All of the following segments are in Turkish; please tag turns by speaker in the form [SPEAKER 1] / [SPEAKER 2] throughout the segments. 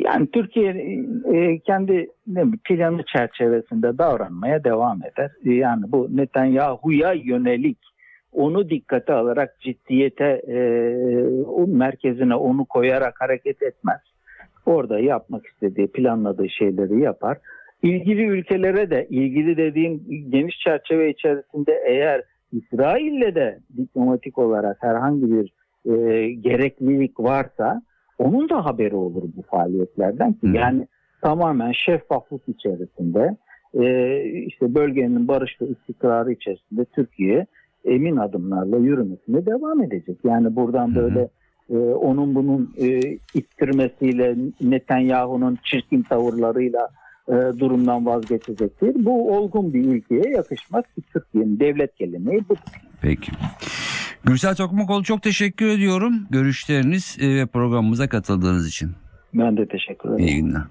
[SPEAKER 1] Yani Türkiye kendi planı çerçevesinde davranmaya devam eder. Yani bu Netanyahu'ya yönelik onu dikkate alarak ciddiyete o merkezine onu koyarak hareket etmez. Orada yapmak istediği, planladığı şeyleri yapar. İlgili ülkelere de, ilgili dediğim geniş çerçeve içerisinde eğer İsrail'le de diplomatik olarak herhangi bir gereklilik varsa onun da haberi olur bu faaliyetlerden ki yani tamamen şeffaflık içerisinde işte bölgenin barış ve istikrarı içerisinde Türkiye emin adımlarla yürümesine devam edecek. Yani buradan böyle onun bunun ittirmesiyle Netanyahu'nun çirkin tavırlarıyla durumdan vazgeçecek değil. Bu olgun bir ülkeye yakışmaz ki Türkiye'nin devlet geleneği budur.
[SPEAKER 2] Peki. Gürsel Tokmakoğlu çok teşekkür ediyorum. Görüşleriniz ve programımıza katıldığınız için.
[SPEAKER 1] Ben de teşekkür ederim.
[SPEAKER 2] İyi günler.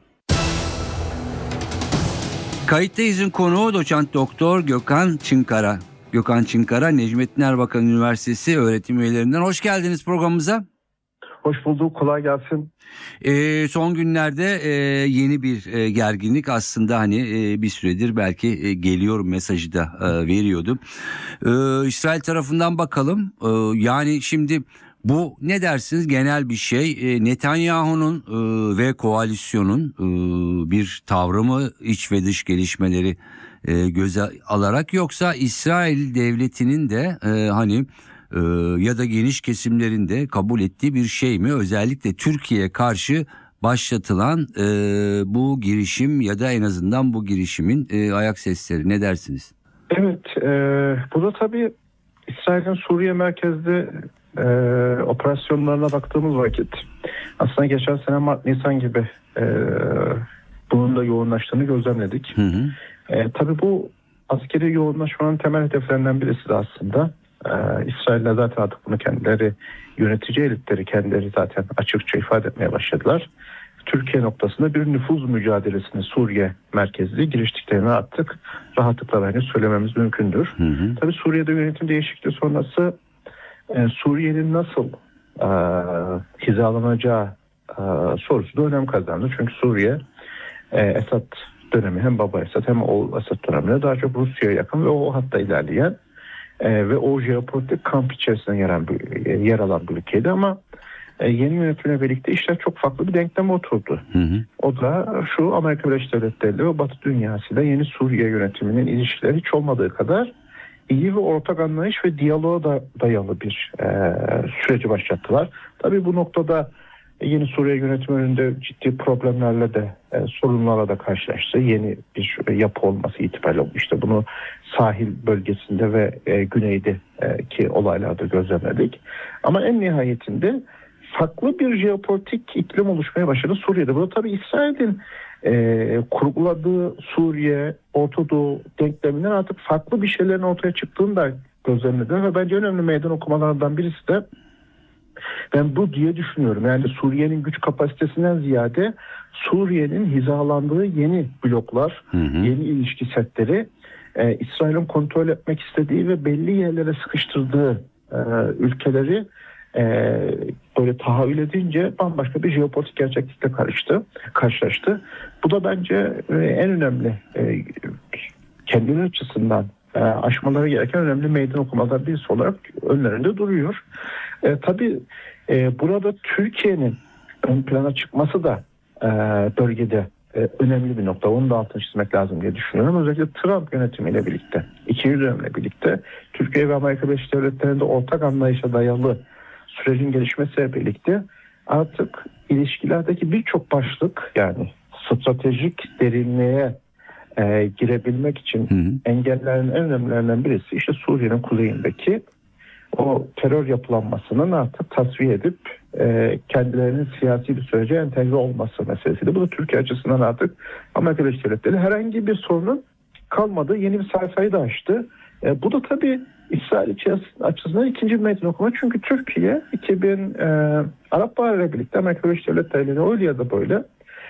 [SPEAKER 2] Kayıttayız'ın konuğu doçent doktor Gökhan Çınkara. Gökhan Çınkara, Necmettin Erbakan Üniversitesi öğretim üyelerinden. Hoş geldiniz programımıza.
[SPEAKER 3] Hoş bulduk, kolay gelsin.
[SPEAKER 2] Son günlerde yeni bir gerginlik aslında hani bir süredir belki geliyor mesajı da veriyordu. İsrail tarafından bakalım. Yani şimdi bu ne dersiniz genel bir şey? Netanyahu'nun ve koalisyonun bir tavrı mı iç ve dış gelişmeleri göze alarak yoksa İsrail devletinin de hani ya da geniş kesimlerinde kabul ettiği bir şey mi? Özellikle Türkiye'ye karşı başlatılan bu girişim ya da en azından bu girişimin ayak sesleri ne dersiniz?
[SPEAKER 3] Evet, bu da tabii İsrail'in Suriye merkezli operasyonlarına baktığımız vakit aslında geçen sene Mart-Nisan gibi bunun da yoğunlaştığını gözlemledik. Tabii bu askeri yoğunlaşmanın temel hedeflerinden birisi de aslında İsrail'de zaten artık bunu kendileri yönetici elitleri kendileri zaten açıkça ifade etmeye başladılar. Türkiye noktasında bir nüfuz mücadelesine Suriye merkezli giriştiklerini artık rahatlıkla bence söylememiz mümkündür. Tabii Suriye'de yönetim değişikliği sonrası Suriye'nin nasıl hizalanacağı sorusu da önem kazandı. Çünkü Suriye Esad dönemi hem Baba Esad hem oğul Esad döneminde daha çok Rusya'ya yakın ve o hatta ilerleyen ve o jeopolitik kamp içerisinde yer alan bir ülkeydi ama yeni yönetimle birlikte işler çok farklı bir denkleme oturdu. O da şu: Amerika Birleşik Devletleri ve Batı dünyasıyla yeni Suriye yönetiminin ilişkileri hiç olmadığı kadar iyi ve ortak anlayış ve diyaloğa da dayalı bir süreci başlattılar. Tabii bu noktada yeni Suriye yönetimi önünde ciddi problemlerle de sorunlarla da karşılaştı. Yeni bir yapı olması itibariyle işte bunu sahil bölgesinde ve güneydeki olaylarda gözlemledik. Ama en nihayetinde farklı bir jeopolitik iklim oluşmaya başladı Suriye'de. Bu da tabii İsrail'in kurguladığı Suriye, Orta Doğu denkleminden artık farklı bir şeylerin ortaya çıktığını da gözlemledim. Ve bence önemli meydan okumalardan birisi de ben bu diye düşünüyorum. Yani Suriye'nin güç kapasitesinden ziyade Suriye'nin hizalandığı yeni bloklar, yeni ilişki setleri İsrail'in kontrol etmek istediği ve belli yerlere sıkıştırdığı ülkeleri böyle tahayyül edince bambaşka bir jeopolitik gerçeklikle karşılaştı. Bu da bence en önemli kendileri açısından aşmaları gereken önemli meydan okumalar birisi olarak önlerinde duruyor. Tabii burada Türkiye'nin ön plana çıkması da bölgede önemli bir nokta. Onu da altını çizmek lazım diye düşünüyorum. Özellikle Trump yönetimiyle birlikte, ikinci dönemle birlikte Türkiye ve Amerika Birleşik Devletleri'nde ortak anlayışa dayalı sürecin gelişmesiyle birlikte artık ilişkilerdeki birçok başlık, yani stratejik derinliğe girebilmek için engellerin en önemlilerinden birisi işte Suriye'nin kuzeyindeki o terör yapılanmasının artık tasfiye edip kendilerinin siyasi bir sürece entegre olması meselesiydi. Bu da Türkiye açısından artık Amerika Birleşik Devletleri herhangi bir sorunun kalmadığı yeni bir sayfayı da açtı. Bu da tabii İsrail açısından ikinci bir meydan okuma. Çünkü Türkiye 2000 Arap Baharı ile birlikte Amerika Birleşik Devletleri ile öyle ya da böyle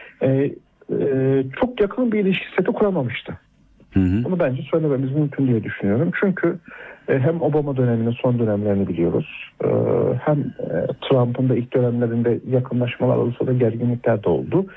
[SPEAKER 3] çok yakın bir ilişki seti kuramamıştı. Bunu bence söylememiz mümkün diye düşünüyorum. Çünkü hem Obama döneminin son dönemlerini biliyoruz. Hem Trump'ın da ilk dönemlerinde yakınlaşmalar olursa da gerginlikler de oldu.